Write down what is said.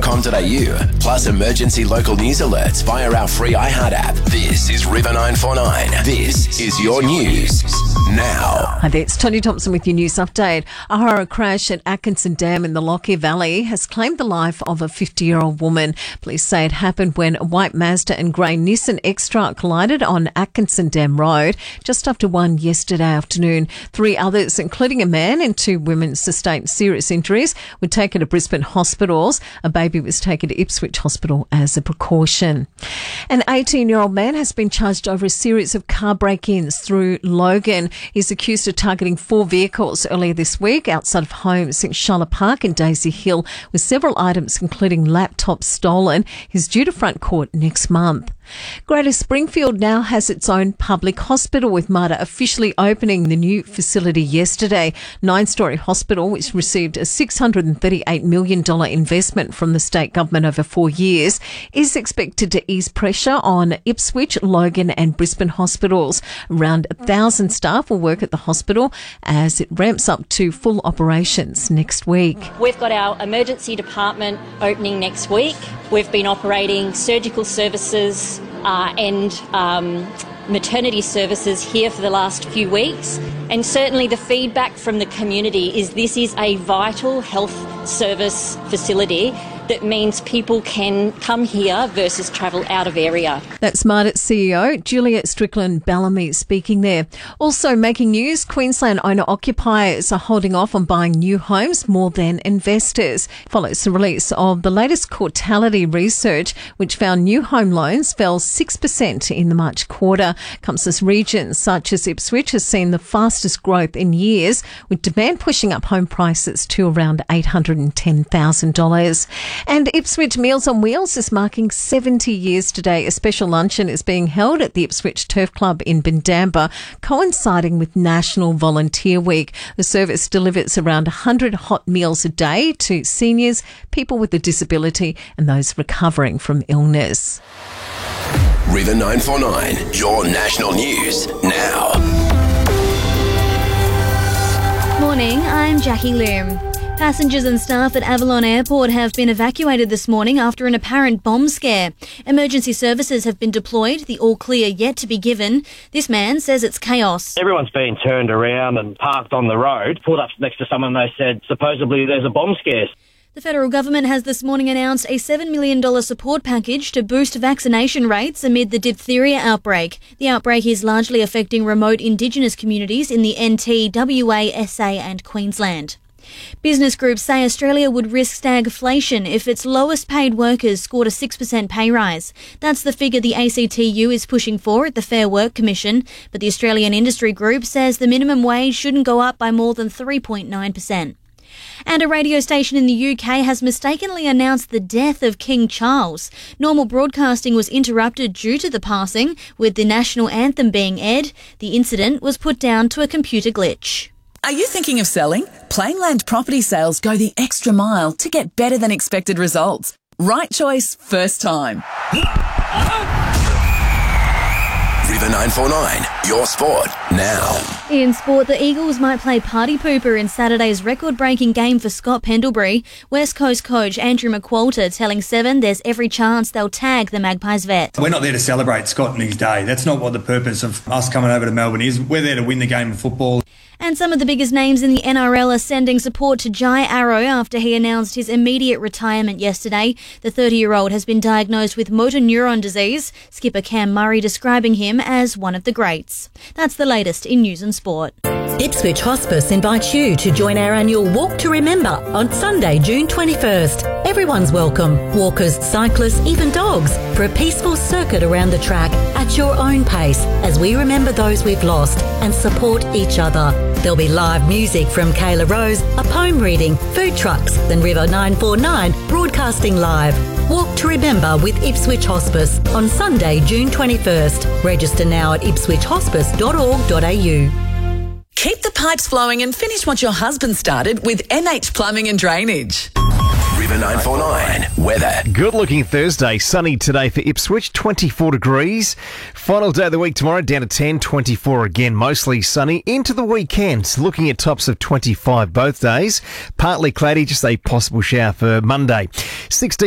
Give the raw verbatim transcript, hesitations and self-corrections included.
com dot a u, plus emergency local news alerts via our free iHeart app. This is River nine four nine. This is your news now. Hi there, it's Tony Thompson with your news update. A horror crash at Atkinson Dam in the Lockyer Valley has claimed the life of a fifty-year-old woman. Police say it happened when a white Mazda and grey Nissan X-Trail collided on Atkinson Dam Road just after one yesterday afternoon. Three others, including a man and two women, sustained serious injuries, were taken to Brisbane hospitals. A baby was taken to Ipswich Hospital as a precaution. An eighteen-year-old man has been charged over a series of car break-ins through Logan. He's accused of targeting four vehicles earlier this week outside of homes in Charlotte Park and Daisy Hill, with several items, including laptops, stolen. He's due to front court next month. Greater Springfield now has its own public hospital, with Mater officially opening the new facility yesterday. Nine-storey hospital, which received a six hundred thirty-eight million dollars investment from the state government over four years, is expected to ease pressure on Ipswich, Logan and Brisbane hospitals. Around one thousand staff will work at the hospital as it ramps up to full operations next week. We've got our emergency department opening next week. We've been operating surgical services uh, and um, maternity services here for the last few weeks. And certainly the feedback from the community is this is a vital health service facility that means people can come here versus travel out of area. That's Mater C E O Juliet Strickland Bellamy speaking there. Also making news, Queensland owner-occupiers are holding off on buying new homes more than investors. Follows the release of the latest Courtality research, which found new home loans fell six percent in the March quarter. Commonwealth regions such as Ipswich has seen the fastest growth in years, with demand pushing up home prices to around eight hundred ten thousand dollars. And Ipswich Meals on Wheels is marking seventy years today. A special luncheon is being held at the Ipswich Turf Club in Bindamba, coinciding with National Volunteer Week. The service delivers around one hundred hot meals a day to seniors, people with a disability and those recovering from illness. River nine four nine, your national news now. Morning, I'm Jackie Loom. Passengers and staff at Avalon Airport have been evacuated this morning after an apparent bomb scare. Emergency services have been deployed, the all clear yet to be given. This man says it's chaos. Everyone's been turned around and parked on the road, pulled up next to someone. They said supposedly there's a bomb scare. The federal government has this morning announced a seven million dollars support package to boost vaccination rates amid the diphtheria outbreak. The outbreak is largely affecting remote Indigenous communities in the N T, W A, S A and Queensland. Business groups say Australia would risk stagflation if its lowest paid workers scored a six percent pay rise. That's the figure the A C T U is pushing for at the Fair Work Commission, but the Australian Industry Group says the minimum wage shouldn't go up by more than three point nine percent. And a radio station in the U K has mistakenly announced the death of King Charles. Normal broadcasting was interrupted due to the passing, with the national anthem being aired. The incident was put down to a computer glitch. Are you thinking of selling? Plainland Property Sales go the extra mile to get better than expected results. Right choice, first time. River nine four nine, your sport now. In sport, the Eagles might play party pooper in Saturday's record-breaking game for Scott Pendlebury. West Coast coach Andrew McQualter telling Seven there's every chance they'll tag the Magpies vet. We're not there to celebrate Scott and his day. That's not what the purpose of us coming over to Melbourne is. We're there to win the game of football. And some of the biggest names in the N R L are sending support to Jai Arrow after he announced his immediate retirement yesterday. The thirty-year-old has been diagnosed with motor neuron disease. Skipper Cam Murray describing him as one of the greats. That's the latest in news and sport. Ipswich Hospice invites you to join our annual Walk to Remember on Sunday, June twenty-first. Everyone's welcome. Walkers, cyclists, even dogs, for a peaceful circuit around the track at your own pace as we remember those we've lost and support each other. There'll be live music from Kayla Rose, a poem reading, food trucks, and River nine four nine broadcasting live. Walk to Remember with Ipswich Hospice on Sunday, June twenty-first. Register now at ipswich hospice dot org dot a u. Keep the pipes flowing and finish what your husband started with M H Plumbing and Drainage. River nine four nine weather. Good looking Thursday. Sunny today for Ipswich, twenty-four degrees. Final day of the week tomorrow, down to ten, twenty-four again, mostly sunny. Into the weekend, looking at tops of twenty-five both days. Partly cloudy, just a possible shower for Monday. sixteen